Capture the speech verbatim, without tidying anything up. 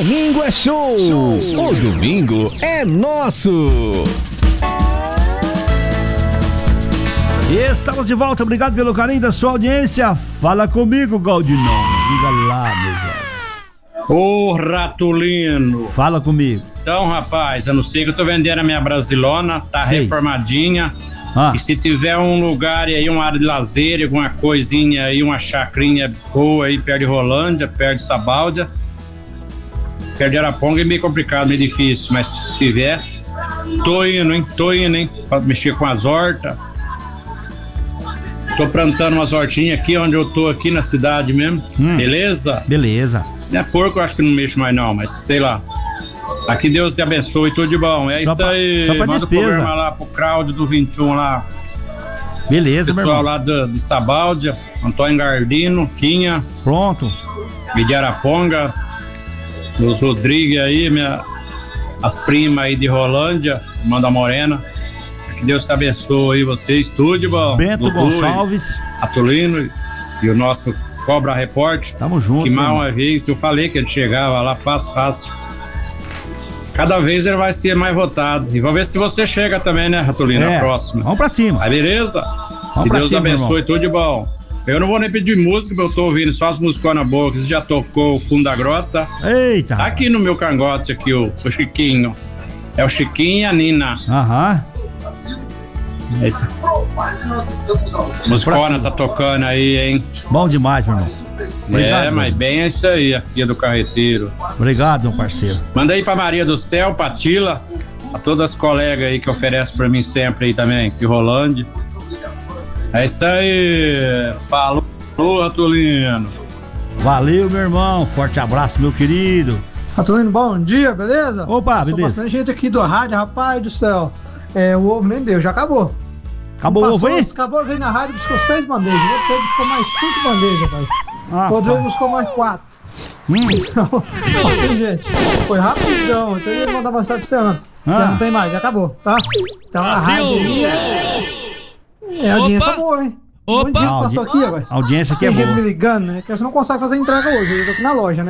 domingo é show. show. O domingo é nosso. Estamos de volta, obrigado pelo carinho da sua audiência. Fala comigo, Galdinão. Diga lá, meu velho. Ô, Ratulino. Fala comigo. Então, rapaz, eu não sei que eu tô vendendo a minha Brasilona, tá sei. reformadinha. Ah. E se tiver um lugar aí, uma área de lazer, alguma coisinha aí, uma chacrinha boa aí perto de Rolândia, perto de Sabáudia, perto de Araponga é meio complicado, meio difícil, mas se tiver, tô indo, hein? Tô indo, hein? Pra mexer com as hortas. Tô plantando umas hortinhas aqui, onde eu tô aqui na cidade mesmo, hum. beleza? Beleza. É porco, eu acho que não mexo mais não, mas sei lá. Aqui Deus te abençoe, tudo de bom. É só isso pra, aí. Só pra Manda despesa. o programa lá pro Cláudio do vinte e um lá. Beleza, pessoal meu irmão. lá de, de Sabáudia, Antônio Gardino, Quinha. Pronto. De Araponga, os Rodrigues aí, minha, as primas aí de Rolândia, Manda Morena. Que Deus te abençoe aí, vocês, tudo de bom. Bento Dudu, Gonçalves. Atulino e o nosso Cobra Repórter. Tamo junto. Que mal uma vez, eu falei que ele chegava lá fácil, fácil. Cada vez ele vai ser mais votado. E vamos ver se você chega também, né, Ratulino, é, na próxima. Vamos pra cima. Aí, beleza? Vamos que pra Deus cima, abençoe, tudo de bom. Eu não vou nem pedir música, porque eu tô ouvindo só as musiconas boas, que você já tocou o Fundo da Grota. Eita! Tá aqui no meu cangote, aqui, o, o Chiquinho. É o Chiquinho e a Nina. Aham. Esse. Musicona tá tocando aí, hein? Bom demais, meu irmão. Obrigado, é, mas bem é isso aí, aqui do Carreteiro. Obrigado, meu parceiro. Manda aí pra Maria do Céu, pra Tila, a todas as colegas aí que oferecem pra mim sempre aí também, de Rolândia. É isso aí. Falou, Ratulino. Valeu, meu irmão. Forte abraço, meu querido. Ratulino, bom dia, beleza? Opa, Sou beleza. bastante gente aqui do rádio, rapaz do céu. É, o ovo nem deu, já acabou. Acabou o ovo aí? Acabou, veio na rádio e buscou seis bandejas. O outro buscou mais cinco bandejas, rapaz. Ah, o outro buscou mais quatro. Hum. Então, assim, gente, foi rapidão. Então eu ia mandar mensagem pra você antes. Ah. Já não tem mais, já acabou, tá? Então a rádio aí é... É a audiência boa, hein? Opa! Um monte de gente passou aqui agora. A audiência aqui é tem boa. gente me ligando, né? Que você não consegue fazer entrega hoje. Eu tô aqui na loja, né?